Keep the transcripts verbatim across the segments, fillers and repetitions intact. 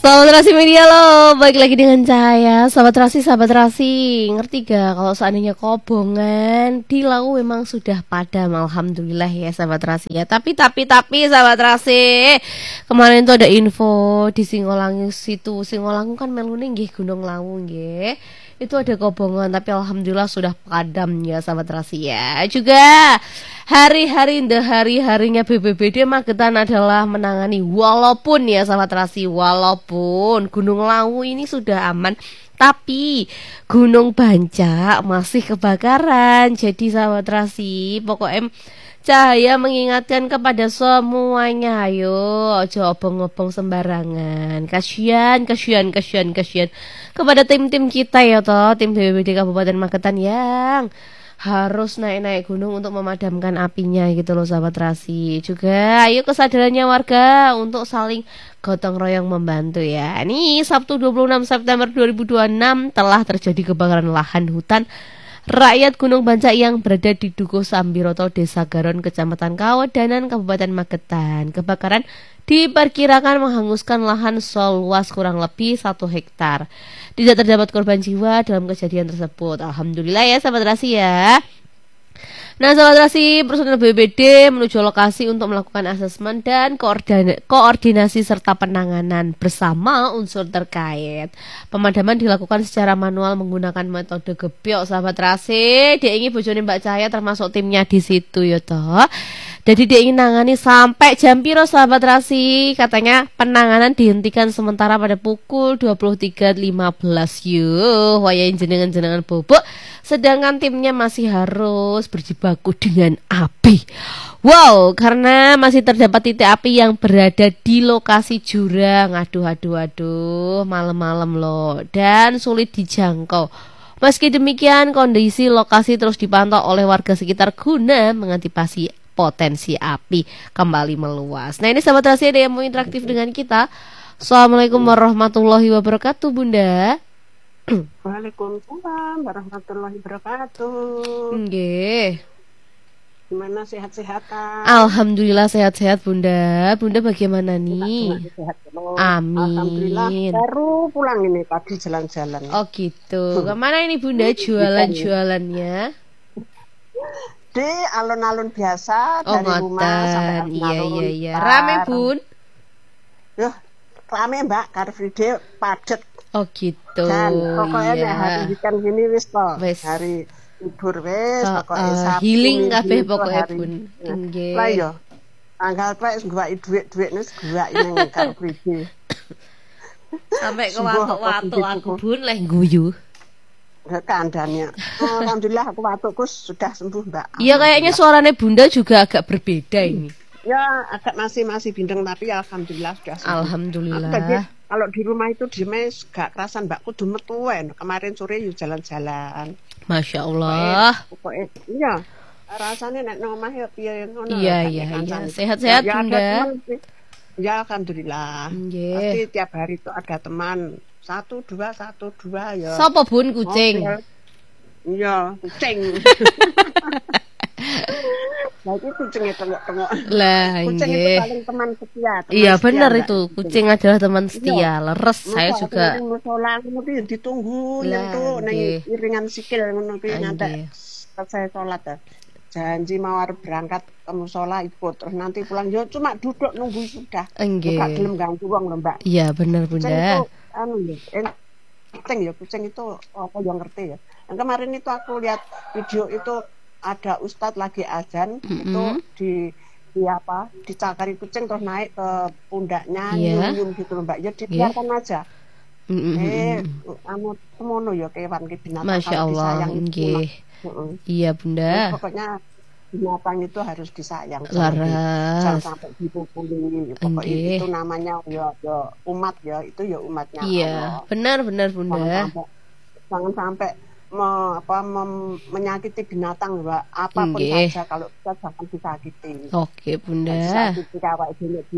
Selamat Rasi Media lo, balik lagi dengan saya, sahabat Rasi, sahabat Rasi. Ngerti gak kalau seandainya kobongan di lau memang sudah padam, alhamdulillah ya sahabat Rasi ya. Tapi tapi tapi sahabat Rasi, kemarin tuh ada info di Singolangu situ. Singolangu kan melune nggih Gunung Lawu nggih. Itu ada kobongan tapi alhamdulillah sudah padam ya sahabat Rasi ya. Juga hari-hari indah hari-harinya B P B D Magetan adalah menangani, walaupun ya sahabat Rasi, walaupun Gunung Lawu ini sudah aman, tapi Gunung Bancak masih kebakaran. Jadi sahabat Rasi, pokoknya Cahaya mengingatkan kepada semuanya, ayo ojo obong-obong sembarangan. Kasihan, kasihan, kasihan, kasihan kepada tim-tim kita ya toh, tim B P B D Kabupaten Magetan yang harus naik-naik gunung untuk memadamkan apinya gitu loh sahabat Rasi. Juga ayo kesadarannya warga untuk saling gotong royong membantu ya. Nih Sabtu dua puluh enam September dua ribu dua puluh enam telah terjadi kebakaran lahan hutan rakyat Gunung Bancak yang berada di Dukuh Sambiroto, Desa Garon, Kecamatan Kawedanan, Kabupaten Magetan. Kebakaran diperkirakan menghanguskan lahan seluas kurang lebih satu hektar. Tidak terdapat korban jiwa dalam kejadian tersebut. Alhamdulillah ya sahabat Rasi ya. Nah sahabat Rasi, personel B P B D menuju lokasi untuk melakukan asesmen dan koordina- koordinasi serta penanganan bersama unsur terkait. Pemadaman dilakukan secara manual menggunakan metode gebyok sahabat Rasi. Dia ingin bojone Mbak Cahaya termasuk timnya di situ ya toh. Jadi dia ingin nangani sampai jam piro sahabat Rasi. Katanya penanganan dihentikan sementara pada pukul dua puluh tiga lima belas. Yuh, wayahin jenengan-jenengan bobok. Sedangkan timnya masih harus berjibaku dengan api. Wow, karena masih terdapat titik api yang berada di lokasi jurang. Aduh, aduh, aduh, malam-malam loh. Dan sulit dijangkau. Meski demikian, kondisi lokasi terus dipantau oleh warga sekitar guna mengantisipasi potensi api kembali meluas. Nah ini sahabat Rasi, ada yang mau interaktif dengan kita. Assalamualaikum warahmatullahi wabarakatuh Bunda. Waalaikumsalam warahmatullahi wabarakatuh. Nggih. Gimana, sehat-sehat kan? Alhamdulillah sehat-sehat Bunda. Bunda bagaimana nih? Sehat, Amin. Alhamdulillah baru pulang ini tadi jalan-jalan. Oh gitu. Kemana ini Bunda jualan-jualannya? Di alun-alun biasa, Oh, dari rumah sampai ngoten. Iya alun-alun. iya iya. Rame Bun? Yuh, rame Mbak, Car Free Day padet. Oh gitu. Dan pokoknya iya. hari weekend gini wis toh. Wis. Hari libur wis, Oh, pokoknya uh, Sabtu, healing Minggu kabeh itu pokoknya hari. Bun. Nggih. Lah yo. Tanggal tuwek wis ngguwaki dhuwit-dhuwit wis ngguwaki ning Car Free Day. Sampai ke Sungguh, watuk-watuk apa aku Bun leh guyu. Keandanya. Oh, alhamdulillah aku watukku sudah sembuh Mbak. Iya kayaknya suaranya Bunda juga agak berbeda ini. Ya agak masih masih bindeng tapi alhamdulillah sudah sembuh. Alhamdulillah. Aku tadi kalau di rumah itu di mes gak kerasan Mbak, kudu metuen. Kemarin sore yuk jalan-jalan. Masya Allah. Pokoknya iya. Rasanya nek nang omah ya piye ngono. Iya iya iya. Sehat-sehat ya, Bunda. ada teman sih. Ya alhamdulillah. Nggih. Pasti tiap hari itu ada teman. Satu dua satu dua ya. Sapa Bun kucing? Oke. Iya, kucing. Nah itu kucing itu tengok-tengok. Lah Kucing itu nggih. paling teman setia. Teman Iya setia, benar Mbak. itu. Kucing adalah teman setia. Leres saya Masa juga. aku musola ngono kuwi ditunggu Lah, nyentuh ning nggih. iringan sikil ngono kuwi Ah, ngantek nggih. selesai sholat ya. Janji mau arep berangkat ke musola ikut terus nanti pulang yo cuma duduk nunggu sudah. Nggih. Gak gelem ganggu wong lho, Mbak. Iya benar Kucing Bunda. itu anu ya, en- kucing ya, kucing itu apa yang ngerti ya. Yang kemarin itu aku lihat video itu ada ustadz lagi azan Mm-mm. itu di di apa dicakari kucing terus naik ke pundaknya Iya. nyium gitu loh Mbak ya dibiarkan aja. Mm-mm. Eh, anu semono ya kewan ke binatang Masya kalau Allah. disayang itu Nggih. Heeh. Iya Terus Bunda. pokoknya binatang itu harus disayang jangan, di- jangan Laras. sampai dipukuli pokoknya Nggih. itu namanya ya, ya umat ya itu ya umatnya Iya, Allah. benar benar Jangan Bunda. sampai jangan sampai me- apa, mem- menyakiti binatang Mbak apapun Nggih. saja kalau kita jangan disakiti. Oke Jadi Bunda. disakiti awak dhewe di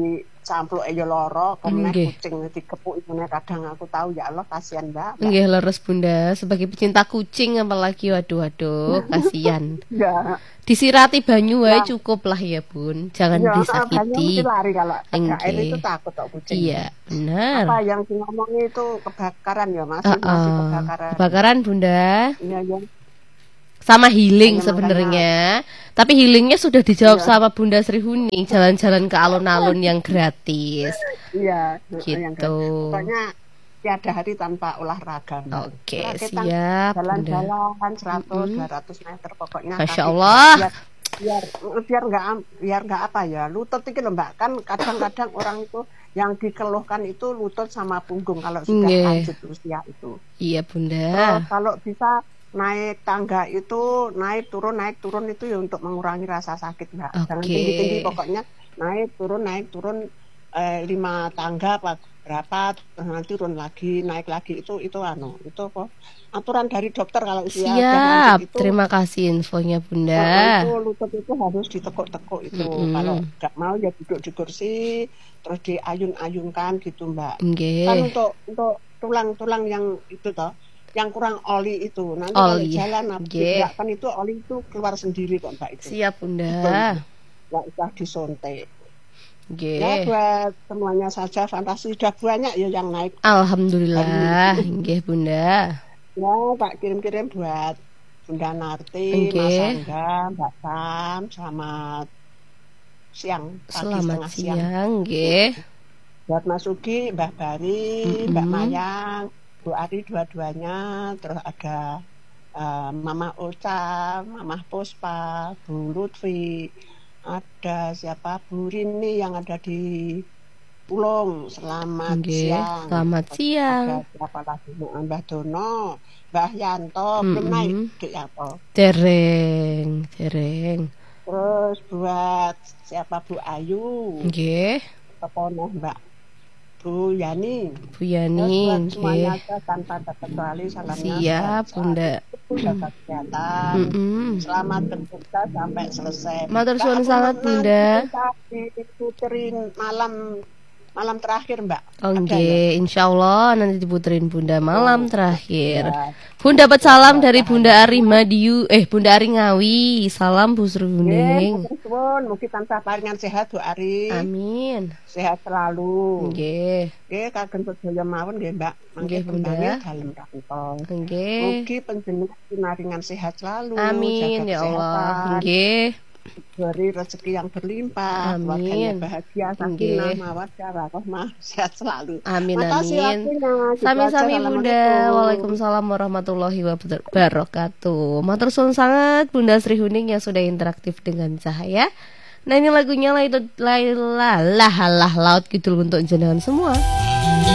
Campluke ya lara, kemeh Nggih. kucing dikepuk ngene kadang aku tahu ya Allah kasihan Mbak. Mbak. Nggih leres Bunda, sebagai pecinta kucing apalagi waduh waduh kasihan. Ya. Disirati banyu wae Nah. cukup lah ya Bun, jangan Ya, banyak disakiti. mesti lari kalau ada air Nggih. itu takut kok kucing. Iya, benar. Apa yang ngomongnya itu kebakaran ya masih Uh-uh. masih kebakaran. Kebakaran Bunda. Iya ya. Sama healing Hanya sebenarnya. Tapi healingnya sudah dijawab Iya. sama Bunda Sri Huning, jalan-jalan ke alun-alun yang gratis. Iya, Gitu. yang kan. Pokoknya tiada hari tanpa olahraga. Mbak. Oke, Kita siap Bunda. jalan-jalan seratus Mm-mm. dua ratus meter pokoknya. Masya tapi Allah. Biar biar biar nggak am- biar nggak apa ya lutut itu loh Mbak, kan kadang-kadang orang itu yang dikeluhkan itu lutut sama punggung kalau sudah Nggih. lanjut usia itu. Iya Terus Bunda. kalau bisa naik tangga itu naik turun naik turun itu ya untuk mengurangi rasa sakit Mbak. Jangan Oke. tinggi-tinggi pokoknya naik turun naik turun eh, lima tangga apa berapa terus nanti turun lagi naik lagi itu itu anu itu kok aturan dari dokter kalau usia udah Siap. lanjut itu. Terima kasih infonya Nah, Bunda. itu lutut itu harus ditekuk-tekuk itu. Mm-mm. Kalau nggak mau ya duduk di kursi terus diayun-ayunkan gitu Mbak. Kan Nggih. untuk untuk tulang-tulang yang itu toh yang kurang oli itu nanti kalau Oli. jalan apa Nggih. digerakkan itu oli itu keluar sendiri kok Mbak itu. Siap Bunda. Nggak usah disuntik. Ya Nggih. buat semuanya saja fantasi sudah banyak ya yang naik. Alhamdulillah. Nggih Bunda. Ya tak kirim-kirim buat Bunda Narti, Mas Nggih. Angga, Mbak Sam, selamat siang, pagi Selamat setengah siang. siang, nggih. Buat Mas Ugi, Mbak Bari, Mbak Mm-mm. Mayang, Bu Ari dua-duanya, terus ada eh, Mama Ocha, Mama Puspa, Bu Lutfi, ada siapa Bu Rini yang ada di Pulung, selamat Nggih. siang. Selamat siang. Ada siapa lagi? Mbah Dono, Mbah Yanto, belum Mm-mm. naik Dek Yanto. Dereng, dereng. Terus buat siapa Bu Ayu, Nggih. Kepono Mbak Bu Yani. Bu Terus Yani, buat semuanya nggih. aja tanpa terkecuali salamnya Siap, sehat Bunda. selalu, jaga kesehatan. Mm-mm. Selamat berbuka sampai selesai. Matur suwun Mbak, sangat, aku Bunda. nanti diputerin malam malam terakhir Mbak. Oh, Ada ya? nggih, insyaallah nanti diputerin Bunda malam Oh, terakhir. ya. Bun dapat salam dari Bunda Ari Madiu, eh Bunda Ari Ngawi. Salam Bu Sri Nggih, Huning. matur suwun, mugi tansah paringan sehat Bu Ari. Amin. Sehat selalu. Nggih, Nggih, kagem sedaya mawon nggih Mbak. Mangke Nggih, Bunda. kembali dalem kantong. nggih. Mugi panjenengan pinaringan sehat selalu. Amin jaga ya Allah. kesehatan, Nggih. beri rezeki yang berlimpah, Amin. keluarganya bahagia, sakinah, Nggih. mawaddah, warahmah, sehat selalu. Amin Makasih amin. waktunya. Gitu Sami-sami aja, Bunda. Assalamualaikum. Waalaikumsalam warahmatullahi wabarakatuh. Matur suwun sangat Bunda Sri Huning yang sudah interaktif dengan saya. Nah ini lagunya Laila Laila lah lah laut gitu untuk jenengan semua.